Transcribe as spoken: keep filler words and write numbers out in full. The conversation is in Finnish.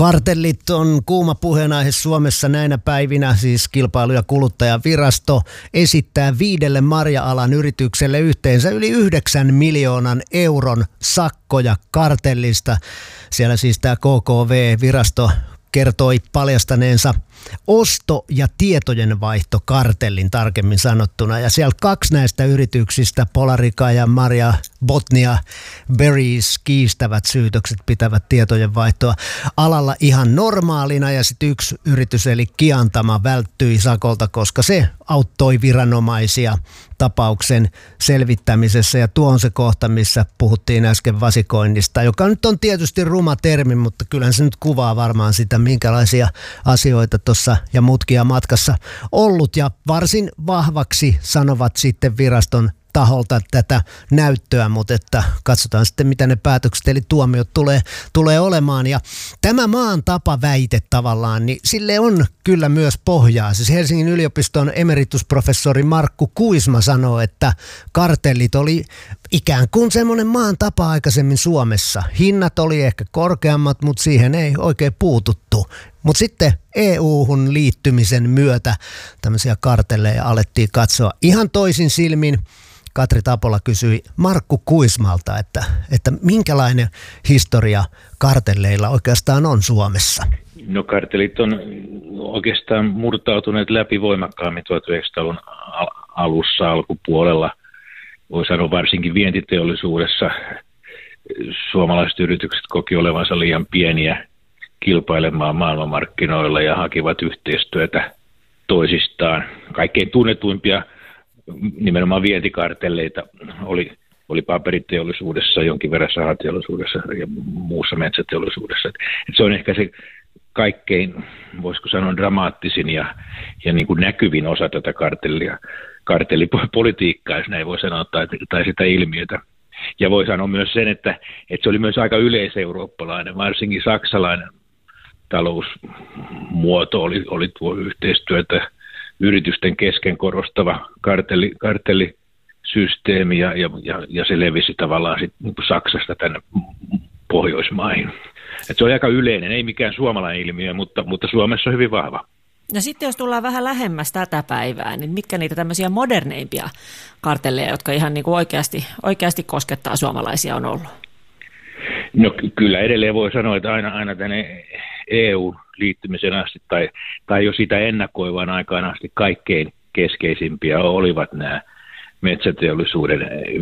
Kartellit on kuuma puheenaihe Suomessa näinä päivinä, siis Kilpailu- ja kuluttajavirasto esittää viidelle marja-alan yritykselle yhteensä yli yhdeksän miljoonan euron sakkoja kartellista. Siellä siis tämä K K V-virasto kertoi paljastaneensa osto- ja tietojenvaihtokartellin tarkemmin sanottuna. Ja siellä kaksi näistä yrityksistä, Polarica ja Maria Botnia Berries, kiistävät syytökset, pitävät tietojenvaihtoa alalla ihan normaalina. Ja sitten yksi yritys eli Kiantama välttyi sakolta, koska se auttoi viranomaisia tapauksen selvittämisessä. Ja tuo on se kohta, missä puhuttiin äsken vasikoinnista, joka nyt on tietysti ruma termi, mutta kyllähän se nyt kuvaa varmaan sitä, minkälaisia asioita tuossa ja mutkia matkassa ollut. Ja varsin vahvaksi sanovat sitten viraston taholta tätä näyttöä, mutta että katsotaan sitten, mitä ne päätökset eli tuomiot tulee, tulee olemaan. Ja tämä maan tapa väite tavallaan, niin sille on kyllä myös pohjaa. Siis Helsingin yliopiston emeritusprofessori Markku Kuisma sanoo, että kartellit oli ikään kuin semmoinen maan tapa aikaisemmin Suomessa. Hinnat oli ehkä korkeammat, mutta siihen ei oikein puututtu. Mutta sitten E U-hun liittymisen myötä tämmöisiä kartelleja alettiin katsoa ihan toisin silmin. Katri Tapola kysyi Markku Kuismalta, että, että minkälainen historia kartelleilla oikeastaan on Suomessa? No kartellit on oikeastaan murtautuneet läpi voimakkaammin tuhatyhdeksänsataaluvun alussa, alkupuolella. Voi sanoa varsinkin vientiteollisuudessa suomalaiset yritykset koki olevansa liian pieniä kilpailemaan maailmanmarkkinoilla ja hakivat yhteistyötä toisistaan. Kaikkein tunnetuimpia nimenomaan vientikartelleita oli, oli paperiteollisuudessa, jonkin verran sahateollisuudessa ja muussa metsäteollisuudessa. Et se on ehkä se kaikkein, voisiko sanoa, dramaattisin ja, ja niin kuin näkyvin osa tätä kartellia, kartellipolitiikkaa, jos näin voi sanoa, tai, tai sitä ilmiötä. Ja voi sanoa myös sen, että, että se oli myös aika yleiseurooppalainen, varsinkin saksalainen talousmuoto oli, oli tuo yhteistyötä yritysten kesken korostava kartelli, kartellisysteemi ja, ja, ja se levisi tavallaan sit niin kuin Saksasta tänne Pohjoismaihin. Et se oli aika yleinen, ei mikään suomalainen ilmiö, mutta, mutta Suomessa on hyvin vahva. No sitten jos tullaan vähän lähemmäs tätä päivää, niin mitkä niitä tämmöisiä moderneimpia kartelleja, jotka ihan niin kuin oikeasti, oikeasti koskettaa suomalaisia on ollut? No kyllä edelleen voi sanoa, että aina, aina tänne E U-liittymisen asti tai, tai jo sitä ennakoivaan aikaan asti kaikkein keskeisimpiä olivat nämä metsäteollisuuden